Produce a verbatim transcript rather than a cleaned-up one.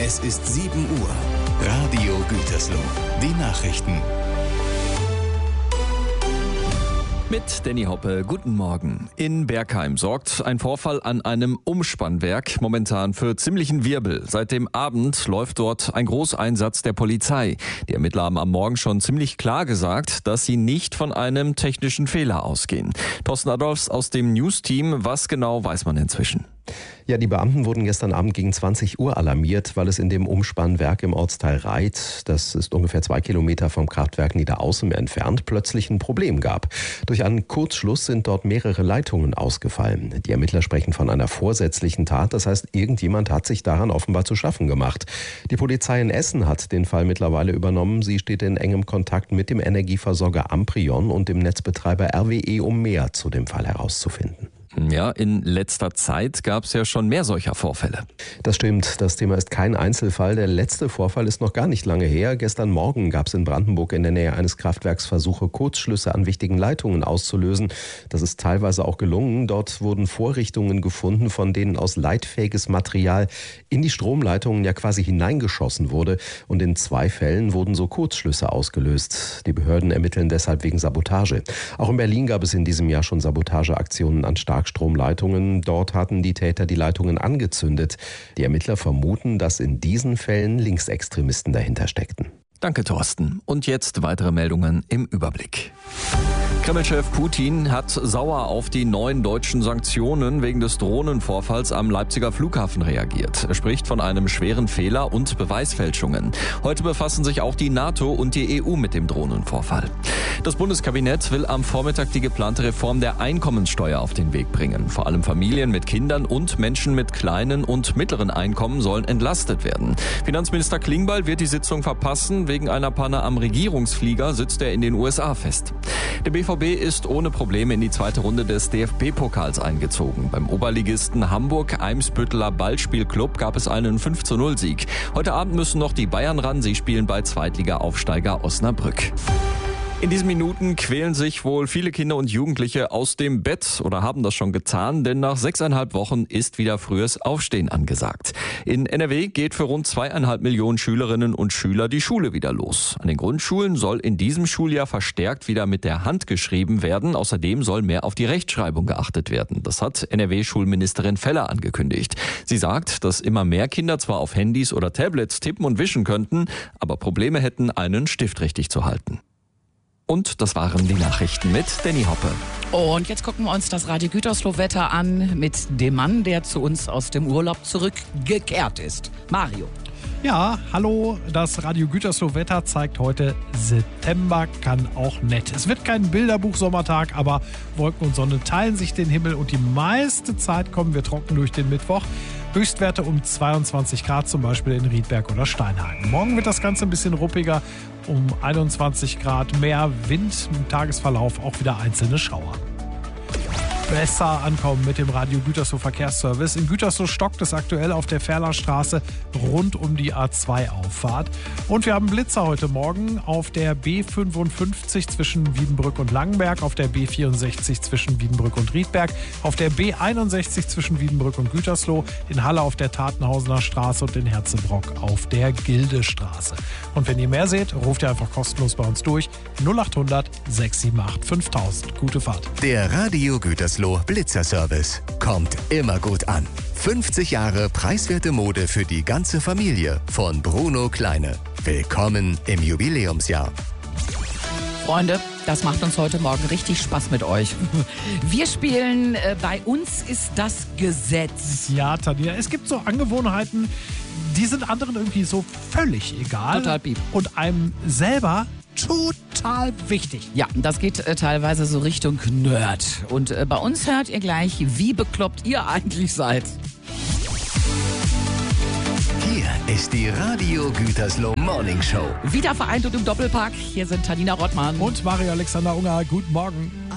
Es ist sieben Uhr. Radio Gütersloh. Die Nachrichten. Mit Danny Hoppe, guten Morgen. In Bergheim sorgt ein Vorfall an einem Umspannwerk momentan für ziemlichen Wirbel. Seit dem Abend läuft dort ein Großeinsatz der Polizei. Die Ermittler haben am Morgen schon ziemlich klar gesagt, dass sie nicht von einem technischen Fehler ausgehen. Thorsten Adolfs aus dem News-Team, was genau weiß man inzwischen? Ja, die Beamten wurden gestern Abend gegen zwanzig Uhr alarmiert, weil es in dem Umspannwerk im Ortsteil Reit, das ist ungefähr zwei Kilometer vom Kraftwerk Niederaußem entfernt, plötzlich ein Problem gab. Durch einen Kurzschluss sind dort mehrere Leitungen ausgefallen. Die Ermittler sprechen von einer vorsätzlichen Tat, das heißt, irgendjemand hat sich daran offenbar zu schaffen gemacht. Die Polizei in Essen hat den Fall mittlerweile übernommen. Sie steht in engem Kontakt mit dem Energieversorger Amprion und dem Netzbetreiber R W E, um mehr zu dem Fall herauszufinden. Ja, in letzter Zeit gab es ja schon mehr solcher Vorfälle. Das stimmt, das Thema ist kein Einzelfall. Der letzte Vorfall ist noch gar nicht lange her. Gestern Morgen gab es in Brandenburg in der Nähe eines Kraftwerks Versuche, Kurzschlüsse an wichtigen Leitungen auszulösen. Das ist teilweise auch gelungen. Dort wurden Vorrichtungen gefunden, von denen aus leitfähiges Material in die Stromleitungen ja quasi hineingeschossen wurde. Und in zwei Fällen wurden so Kurzschlüsse ausgelöst. Die Behörden ermitteln deshalb wegen Sabotage. Auch in Berlin gab es in diesem Jahr schon Sabotageaktionen an Starkstromleitungen. Dort hatten die Täter die Leitungen angezündet. Die Ermittler vermuten, dass in diesen Fällen Linksextremisten dahinter steckten. Danke, Thorsten. Und jetzt weitere Meldungen im Überblick. Kreml-Chef Putin hat sauer auf die neuen deutschen Sanktionen wegen des Drohnenvorfalls am Leipziger Flughafen reagiert. Er spricht von einem schweren Fehler und Beweisfälschungen. Heute befassen sich auch die NATO und die E U mit dem Drohnenvorfall. Das Bundeskabinett will am Vormittag die geplante Reform der Einkommenssteuer auf den Weg bringen. Vor allem Familien mit Kindern und Menschen mit kleinen und mittleren Einkommen sollen entlastet werden. Finanzminister Klingbeil wird die Sitzung verpassen. Wegen einer Panne am Regierungsflieger sitzt er in den U S A fest. Der B V B ist ohne Probleme in die zweite Runde des D F B-Pokals eingezogen. Beim Oberligisten Hamburg-Eimsbütteler Ballspielclub gab es einen fünf zu null Sieg. Heute Abend müssen noch die Bayern ran. Sie spielen bei Zweitliga-Aufsteiger Osnabrück. In diesen Minuten quälen sich wohl viele Kinder und Jugendliche aus dem Bett oder haben das schon getan, denn nach sechseinhalb Wochen ist wieder frühes Aufstehen angesagt. In N R W geht für rund zweieinhalb Millionen Schülerinnen und Schüler die Schule wieder los. An den Grundschulen soll in diesem Schuljahr verstärkt wieder mit der Hand geschrieben werden. Außerdem soll mehr auf die Rechtschreibung geachtet werden. Das hat N R W-Schulministerin Feller angekündigt. Sie sagt, dass immer mehr Kinder zwar auf Handys oder Tablets tippen und wischen könnten, aber Probleme hätten, einen Stift richtig zu halten. Und das waren die Nachrichten mit Danny Hoppe. Und jetzt gucken wir uns das Radio Gütersloh-Wetter an mit dem Mann, der zu uns aus dem Urlaub zurückgekehrt ist. Mario. Ja, hallo, das Radio Gütersloh-Wetter zeigt heute, September kann auch nett. Es wird kein Bilderbuch-Sommertag, aber Wolken und Sonne teilen sich den Himmel und die meiste Zeit kommen wir trocken durch den Mittwoch. Höchstwerte um zweiundzwanzig Grad, zum Beispiel in Riedberg oder Steinhagen. Morgen wird das Ganze ein bisschen ruppiger, um einundzwanzig Grad, mehr Wind, im Tagesverlauf auch wieder einzelne Schauer. Besser ankommen mit dem Radio Gütersloh Verkehrsservice. In Gütersloh stockt es aktuell auf der Ferlerstraße rund um die A zwei Auffahrt. Und wir haben Blitzer heute Morgen auf der B fünfundfünfzig zwischen Wiedenbrück und Langenberg, auf der B vierundsechzig zwischen Wiedenbrück und Riedberg, auf der B einundsechzig zwischen Wiedenbrück und Gütersloh, in Halle auf der Tatenhausener Straße und in Herzebrock auf der Gildestraße. Und wenn ihr mehr seht, ruft ihr einfach kostenlos bei uns durch. null acht hundert sechs sieben acht fünftausend. Gute Fahrt. Der Radio Gütersloh Blitzerservice kommt immer gut an. fünfzig Jahre preiswerte Mode für die ganze Familie von Bruno Kleine. Willkommen im Jubiläumsjahr. Freunde, das macht uns heute Morgen richtig Spaß mit euch. Wir spielen äh, Bei uns ist das Gesetz. Ja, Tanja, es gibt so Angewohnheiten, die sind anderen irgendwie so völlig egal. Total piep. Und einem selber total wichtig. Ja, das geht äh, teilweise so Richtung Nerd. Und äh, bei uns hört ihr gleich, wie bekloppt ihr eigentlich seid. Hier ist die Radio Gütersloh Morning Show. Wieder vereint und im Doppelpack. Hier sind Tanina Rottmann Und Mario Alexander Unger. Guten Morgen.